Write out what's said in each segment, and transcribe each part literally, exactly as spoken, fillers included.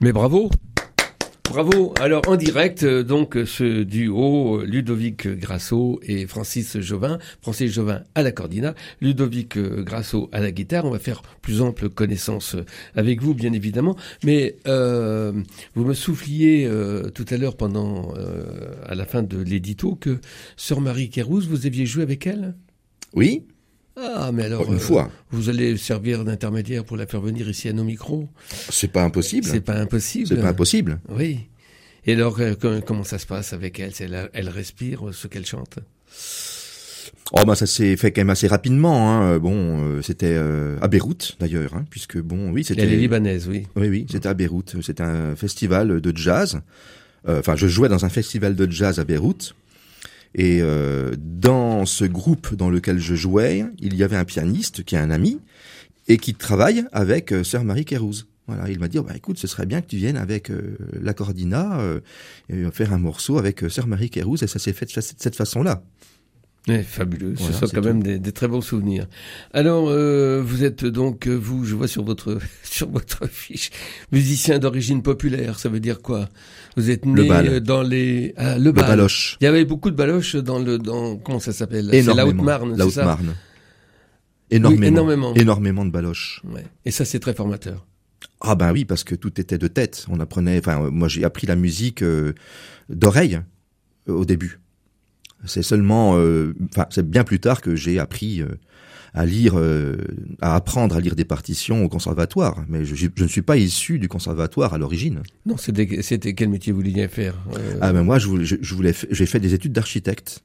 Mais bravo! Bravo. Alors, en direct, donc, ce duo, Ludovic Grasso et Francis Jovin. Francis Jovin à la cordina, Ludovic Grasso à la guitare. On va faire plus ample connaissance avec vous, bien évidemment. Mais, euh, vous me souffliez, euh, tout à l'heure pendant, euh, à la fin de l'édito que Sœur Marie Kérouz, vous aviez joué avec elle? Oui. Ah, mais alors, une euh, fois. Vous allez servir d'intermédiaire pour la faire venir ici à nos micros? C'est pas impossible. C'est pas impossible. C'est pas impossible. Oui. Et alors, euh, comment ça se passe avec elle? Elle, elle respire ce qu'elle chante? Oh, bah, ça s'est fait quand même assez rapidement, hein. Bon, euh, c'était euh, à Beyrouth, d'ailleurs, hein, puisque bon, oui, c'était... Elle est libanaise, oui. Oui, oui, c'était à Beyrouth. C'était un festival de jazz. Enfin, euh, je jouais dans un festival de jazz à Beyrouth. Et euh, dans ce groupe dans lequel je jouais, il y avait un pianiste qui est un ami et qui travaille avec euh, Sœur Marie Kérouz. Voilà, il m'a dit, oh, bah, écoute, ce serait bien que tu viennes avec euh, la cordina euh, et faire un morceau avec euh, Sœur Marie Kérouz, et ça s'est fait de cette façon-là. Ouais, fabuleux, voilà, ce sont quand tout. même des, des très bons souvenirs. Alors, euh, vous êtes donc, vous, je vois sur votre sur votre fiche, musicien d'origine populaire, ça veut dire quoi? Vous êtes né le dans les... Ah, le, le bal. baloche. Il y avait beaucoup de baloches dans le... Dans, comment ça s'appelle? C'est la Haute-Marne, La c'est ça? Haute-Marne. Énormément. Oui, énormément. Énormément de baloches. Ouais. Et ça, c'est très formateur. Ah ben oui, parce que tout était de tête. On apprenait... Enfin, moi, j'ai appris la musique euh, d'oreille euh, au début. C'est seulement, euh, enfin, c'est bien plus tard que j'ai appris euh, à lire, euh, à apprendre à lire des partitions au conservatoire. Mais je, je ne suis pas issu du conservatoire à l'origine. Non, c'était, c'était quel métier vous vouliez faire? euh... Ah ben moi, je voulais, je, je voulais, j'ai fait des études d'architecte.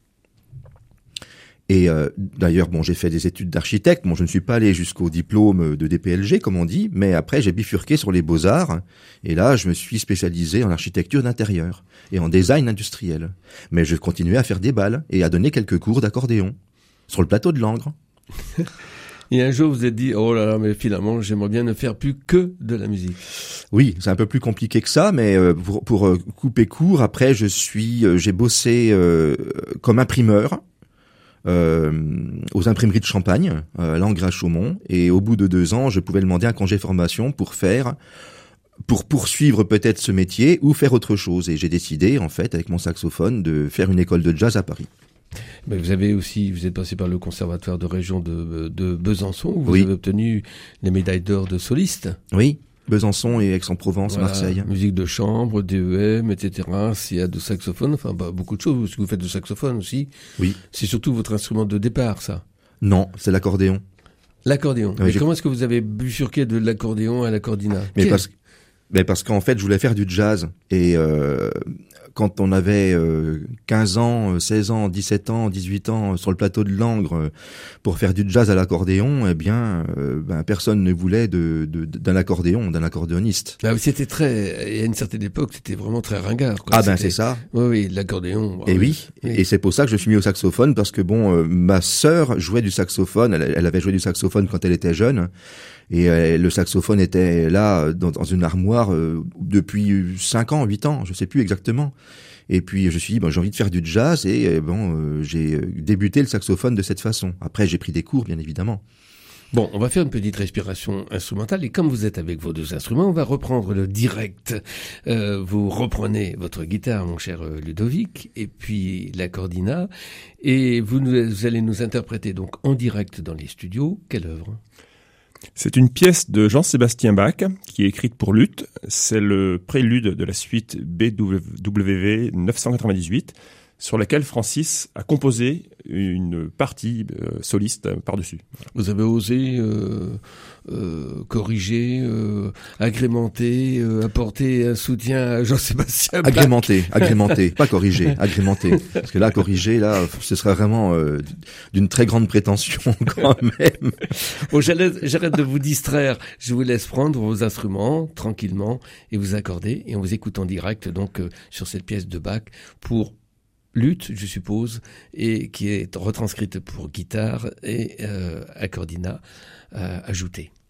Et euh, d'ailleurs, bon, j'ai fait des études d'architecte. Bon, je ne suis pas allé jusqu'au diplôme de D P L G, comme on dit, mais après, j'ai bifurqué sur les beaux-arts. Et là, je me suis spécialisé en architecture d'intérieur et en design industriel. Mais je continuais à faire des bals et à donner quelques cours d'accordéon sur le plateau de Langres. Et un jour, vous vous êtes dit, oh là là, mais finalement, j'aimerais bien ne faire plus que de la musique. Oui, c'est un peu plus compliqué que ça, mais euh, pour, pour euh, couper court, après, je suis, euh, j'ai bossé euh, comme imprimeur. Euh, aux imprimeries de Champagne, euh, à Langres à Chaumont, et au bout de deux ans, je pouvais demander un congé formation pour faire, pour poursuivre peut-être ce métier ou faire autre chose. Et j'ai décidé, en fait, avec mon saxophone, de faire une école de jazz à Paris. Mais vous avez aussi, vous êtes passé par le conservatoire de région de, de Besançon, où vous oui. avez obtenu les médailles d'or de soliste. Oui. Besançon et Aix-en-Provence, voilà, Marseille. Musique de chambre, D E M, et cetera. S'il y a de saxophone, enfin bah, beaucoup de choses, parce que vous faites de saxophone aussi. Oui. C'est surtout votre instrument de départ, ça. Non, c'est l'accordéon. L'accordéon. Oui, Mais j'ai... comment est-ce que vous avez bifurqué de l'accordéon à la cordina? Mais parce, mais parce qu'en fait, je voulais faire du jazz. Et euh, quand on avait euh, quinze ans, seize ans, dix-sept ans, dix-huit ans sur le plateau de Langres euh, pour faire du jazz à l'accordéon, eh bien, euh, ben, personne ne voulait de, de, d'un accordéon, d'un accordéoniste. Ah, c'était très, il y a une certaine époque, c'était vraiment très ringard, quoi. Ah ben c'était... c'est ça. Oui, oui, l'accordéon. Bah, et oui, oui, et c'est pour ça que je suis mis au saxophone, parce que bon, euh, ma sœur jouait du saxophone, elle, elle avait joué du saxophone quand elle était jeune. Et euh, le saxophone était là dans, dans une armoire euh, depuis cinq ans, huit ans, je sais plus exactement. Et puis je me suis dit, bon, j'ai envie de faire du jazz et euh, bon, euh, j'ai débuté le saxophone de cette façon. Après, j'ai pris des cours, bien évidemment. Bon, on va faire une petite respiration instrumentale et comme vous êtes avec vos deux instruments, on va reprendre le direct. Euh, vous reprenez votre guitare, mon cher Ludovic, et puis la cordina, et vous, nous, vous allez nous interpréter donc en direct dans les studios. Quelle œuvre ? C'est une pièce de Jean-Sébastien Bach qui est écrite pour luth. C'est le prélude de la suite B W V neuf cent quatre-vingt-dix-huit sur laquelle Francis a composé une partie euh, soliste par-dessus. Vous avez osé euh, euh, corriger, euh, agrémenter, euh, apporter un soutien à Jean-Sébastien Bach. Agrémenter, agrémenter, pas corriger, agrémenter. Parce que là, corriger, là, ce serait vraiment euh, d'une très grande prétention quand même. Bon, j'arrête, j'arrête de vous distraire. Je vous laisse prendre vos instruments tranquillement et vous accorder. Et on vous écoute en direct donc euh, sur cette pièce de Bach pour luth, je suppose, et qui est retranscrite pour guitare et euh, accordina euh, ajouté.